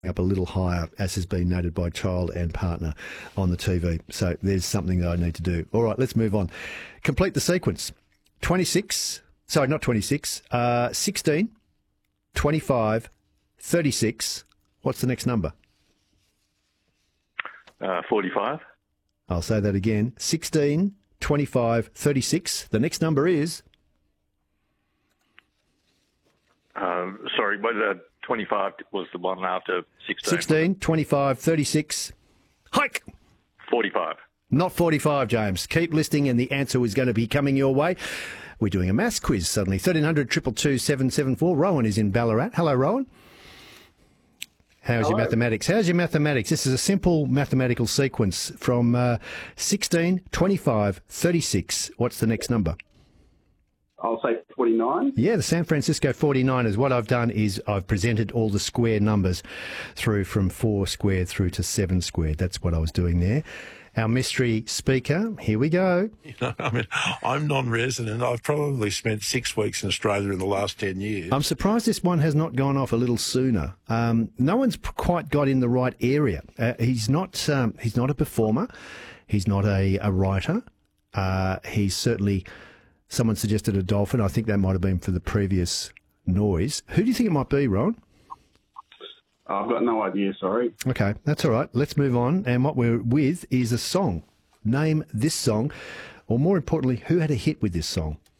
up a little higher, as has been noted by child and partner on the TV. So there's something that I need to do. All right, let's move on. Complete the sequence. 16, 25, 36. What's the next number? 45. I'll say that again. 16, 25, 36. The next number is? Sorry, but 25 was the one after 16. 16, 25, 36. Hike! 45. Not 45, James. Keep listening and the answer is going to be coming your way. We're doing a maths quiz suddenly. 1300 222 774. Rowan is in Ballarat. Hello, Rowan. How's your mathematics? How's your mathematics? This is a simple mathematical sequence from 16, 25, 36. What's the next number? I'll say 49. Yeah, the San Francisco 49ers. What I've done is I've presented all the square numbers through from 4 squared through to 7 squared. That's what I was doing there. Our mystery speaker, here we go. You know, I mean, I'm non-resident. I've probably spent 6 weeks in Australia in the last 10 years. I'm surprised this one has not gone off a little sooner. No one's quite got in the right area. He's not a performer. He's not a writer. He's certainly... Someone suggested a dolphin. I think that might have been for the previous noise. Who do you think it might be, Ron? I've got no idea, sorry. Okay, that's all right. Let's move on. And what we're with is a song. Name this song, or more importantly, who had a hit with this song?